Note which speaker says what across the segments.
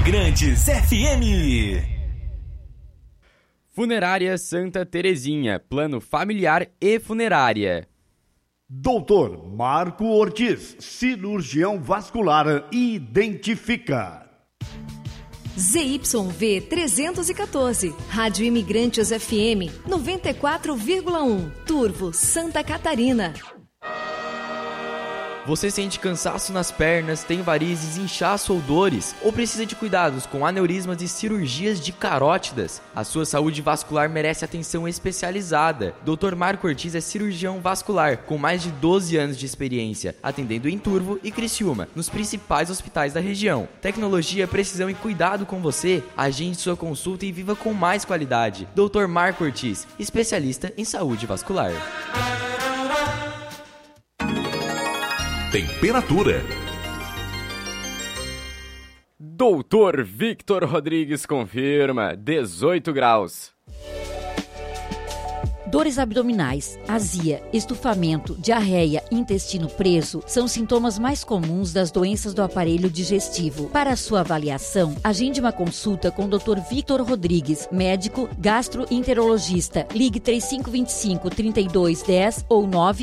Speaker 1: Imigrantes FM.
Speaker 2: Funerária Santa Terezinha, plano familiar e funerária.
Speaker 3: Doutor Marco Ortiz, cirurgião vascular, identifica.
Speaker 4: ZYV 314, Rádio Imigrantes FM 94,1, Turvo, Santa Catarina.
Speaker 2: Você sente cansaço nas pernas, tem varizes, inchaço ou dores? Ou precisa de cuidados com aneurismas e cirurgias de carótidas? A sua saúde vascular merece atenção especializada. Dr. Marco Ortiz é cirurgião vascular, com mais de 12 anos de experiência, atendendo em Turvo e Criciúma, nos principais hospitais da região. Tecnologia, precisão e cuidado com você? Agende sua consulta e viva com mais qualidade. Dr. Marco Ortiz, especialista em saúde vascular.
Speaker 1: Temperatura.
Speaker 2: Doutor Victor Rodrigues confirma 18 graus.
Speaker 5: Dores abdominais, azia, estufamento, diarreia, intestino preso são sintomas mais comuns das doenças do aparelho digestivo. Para sua avaliação, agende uma consulta com o Dr. Victor Rodrigues, médico gastroenterologista. Ligue 3525-3210 ou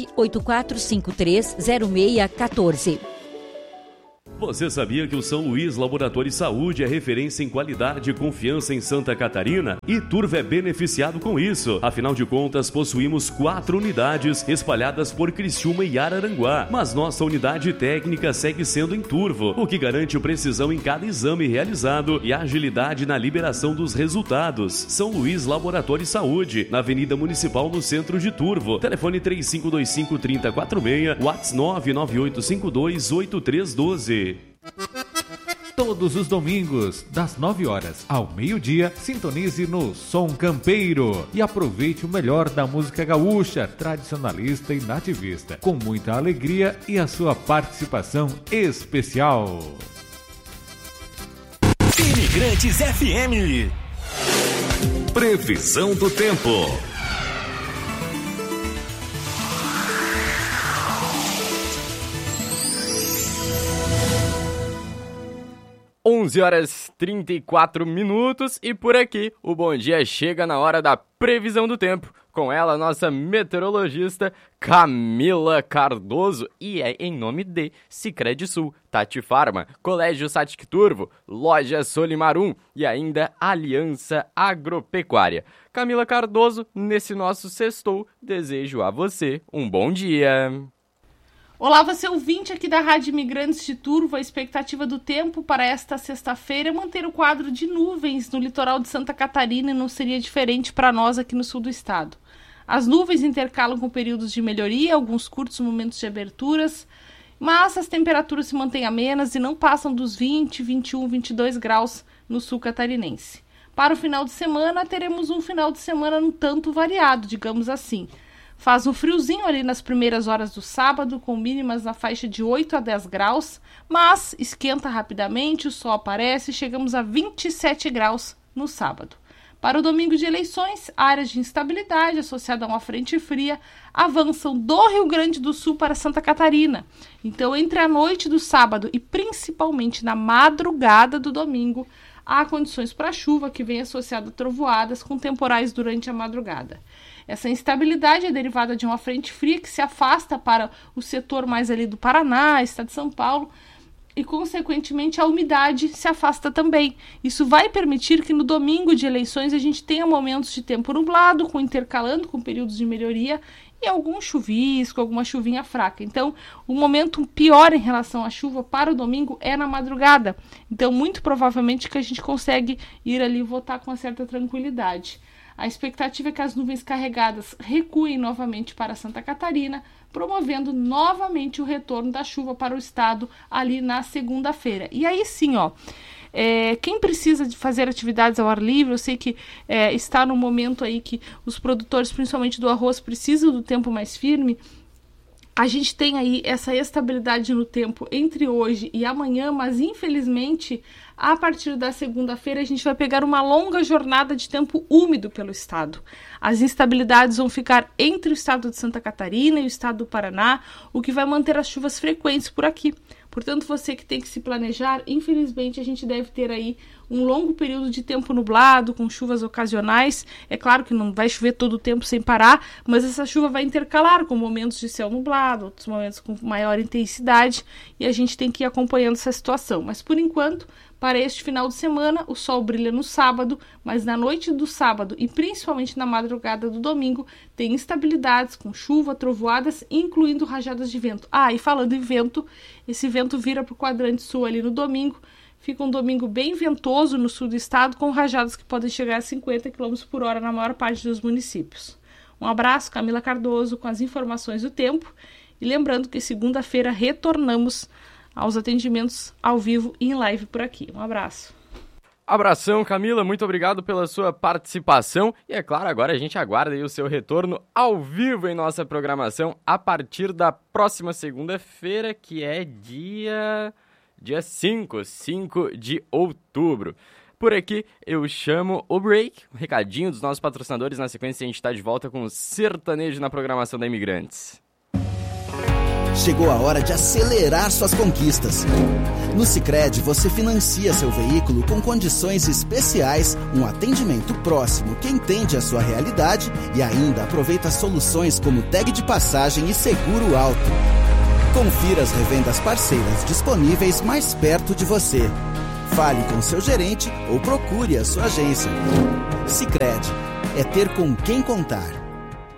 Speaker 5: 98453-0614.
Speaker 6: Você sabia que o São Luís Laboratório de Saúde é referência em qualidade e confiança em Santa Catarina? E Turvo é beneficiado com isso. Afinal de contas, possuímos 4 unidades espalhadas por Criciúma e Araranguá. Mas nossa unidade técnica segue sendo em Turvo, o que garante precisão em cada exame realizado e agilidade na liberação dos resultados. São Luís Laboratório de Saúde, na Avenida Municipal, no centro de Turvo. Telefone 3525-3046, WhatsApp 99852-8312.
Speaker 7: Todos os domingos, das 9 horas ao meio-dia, sintonize no Som Campeiro e aproveite o melhor da música gaúcha, tradicionalista e nativista, com muita alegria e a sua participação especial.
Speaker 1: Imigrantes FM. Previsão do tempo.
Speaker 2: 11h34 e por aqui o Bom Dia chega na hora da previsão do tempo. Com ela, nossa meteorologista Camila Cardoso e é em nome de Sicredi Sul, Tati Farma, Colégio Satic Turvo, Loja Solimarum e ainda Aliança Agropecuária. Camila Cardoso, nesse nosso sextou, desejo a você um bom dia.
Speaker 8: Olá, você ouvinte aqui da Rádio Imigrantes de Turvo. A expectativa do tempo para esta sexta-feira é manter o quadro de nuvens no litoral de Santa Catarina e não seria diferente para nós aqui no sul do estado. As nuvens intercalam com períodos de melhoria, alguns curtos momentos de aberturas, mas as temperaturas se mantêm amenas e não passam dos 20, 21, 22 graus no sul catarinense. Para o final de semana, teremos um final de semana um tanto variado, digamos assim. Faz um friozinho ali nas primeiras horas do sábado, com mínimas na faixa de 8 a 10 graus, mas esquenta rapidamente, o sol aparece e chegamos a 27 graus no sábado. Para o domingo de eleições, áreas de instabilidade associada a uma frente fria avançam do Rio Grande do Sul para Santa Catarina. Então, entre a noite do sábado e principalmente na madrugada do domingo, há condições para chuva que vem associada a trovoadas com temporais durante a madrugada. Essa instabilidade é derivada de uma frente fria que se afasta para o setor mais ali do Paraná, estado de São Paulo, e, consequentemente, a umidade se afasta também. Isso vai permitir que no domingo de eleições a gente tenha momentos de tempo nublado, intercalando com períodos de melhoria e algum chuvisco, alguma chuvinha fraca. Então, o momento pior em relação à chuva para o domingo é na madrugada. Então, muito provavelmente que a gente consegue ir ali votar com uma certa tranquilidade. A expectativa é que as nuvens carregadas recuem novamente para Santa Catarina, promovendo novamente o retorno da chuva para o estado ali na segunda-feira. E aí sim, quem precisa de fazer atividades ao ar livre, eu sei que está no momento aí que os produtores, principalmente do arroz, precisam do tempo mais firme. A gente tem aí essa estabilidade no tempo entre hoje e amanhã, mas infelizmente, a partir da segunda-feira, a gente vai pegar uma longa jornada de tempo úmido pelo estado. As instabilidades vão ficar entre o estado de Santa Catarina e o estado do Paraná, o que vai manter as chuvas frequentes por aqui. Portanto, você que tem que se planejar, infelizmente a gente deve ter aí um longo período de tempo nublado, com chuvas ocasionais. É claro que não vai chover todo o tempo sem parar, mas essa chuva vai intercalar com momentos de céu nublado, outros momentos com maior intensidade, e a gente tem que ir acompanhando essa situação. Mas por enquanto, para este final de semana, o sol brilha no sábado, mas na noite do sábado e principalmente na madrugada do domingo, tem instabilidades com chuva, trovoadas, incluindo rajadas de vento. E falando em vento, esse vento vira para o quadrante sul ali no domingo. Fica um domingo bem ventoso no sul do estado, com rajadas que podem chegar a 50 km por hora na maior parte dos municípios. Um abraço, Camila Cardoso, com as informações do tempo. E lembrando que segunda-feira retornamos aos atendimentos ao vivo e em live por aqui. Um abraço.
Speaker 2: Abração, Camila, muito obrigado pela sua participação. E é claro, agora a gente aguarda aí o seu retorno ao vivo em nossa programação a partir da próxima segunda-feira, que é dia 5 de outubro. Por aqui eu chamo o break, um recadinho dos nossos patrocinadores. Na sequência a gente está de volta com o Sertanejo na programação da Imigrantes.
Speaker 9: Chegou a hora de acelerar suas conquistas. No Sicredi, você financia seu veículo com condições especiais, um atendimento próximo que entende a sua realidade e ainda aproveita soluções como tag de passagem e seguro alto. Confira as revendas parceiras disponíveis mais perto de você. Fale com seu gerente ou procure a sua agência. Sicredi, é ter com quem contar.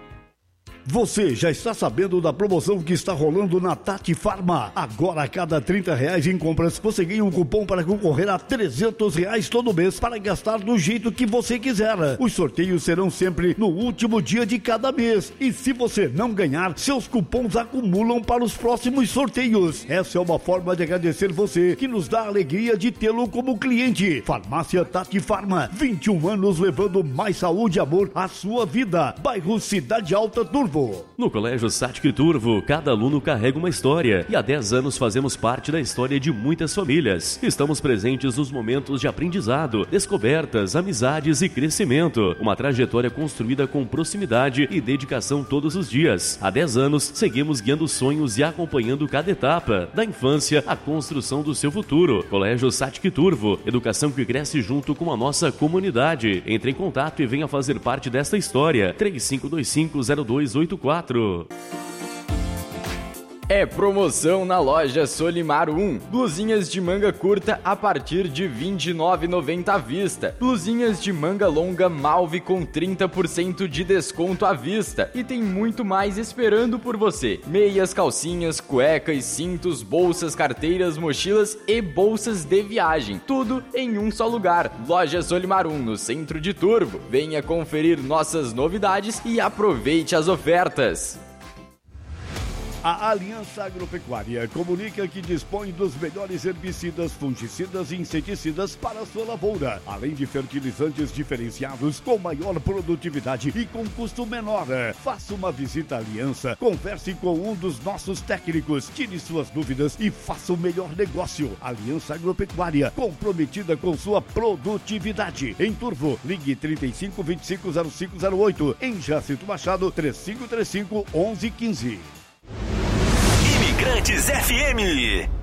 Speaker 3: Você já está sabendo da promoção que está rolando na Tati Farma? Agora, a cada R$30 em compras, você ganha um cupom para concorrer a R$300 todo mês para gastar do jeito que você quiser. Os sorteios serão sempre no último dia de cada mês. E se você não ganhar, seus cupons acumulam para os próximos sorteios. Essa é uma forma de agradecer você, que nos dá a alegria de tê-lo como cliente. Farmácia Tati Farma, 21 anos levando mais saúde e amor à sua vida. Bairro Cidade Alta, Turvo.
Speaker 6: No Colégio Satic Turvo, cada aluno carrega uma história e há 10 anos fazemos parte da história de muitas famílias. Estamos presentes nos momentos de aprendizado, descobertas, amizades e crescimento. Uma trajetória construída com proximidade e dedicação todos os dias. Há 10 anos, seguimos guiando sonhos e acompanhando cada etapa, da infância à construção do seu futuro. Colégio Satic Turvo, educação que cresce junto com a nossa comunidade. Entre em contato e venha fazer parte desta história. 3525-0284.
Speaker 2: É promoção na loja Solimar 1. Blusinhas de manga curta a partir de R$ 29,90 à vista. Blusinhas de manga longa Malve com 30% de desconto à vista. E tem muito mais esperando por você. Meias, calcinhas, cuecas, cintos, bolsas, carteiras, mochilas e bolsas de viagem. Tudo em um só lugar. Loja Solimar 1, no centro de Turvo. Venha conferir nossas novidades e aproveite as ofertas.
Speaker 3: A Aliança Agropecuária comunica que dispõe dos melhores herbicidas, fungicidas e inseticidas para a sua lavoura, além de fertilizantes diferenciados com maior produtividade e com custo menor. Faça uma visita à Aliança, converse com um dos nossos técnicos, tire suas dúvidas e faça o melhor negócio. Aliança Agropecuária, comprometida com sua produtividade. Em Turvo, ligue 3525-0508. Em Jacinto Machado, 3535-1115.
Speaker 1: Imigrantes FM.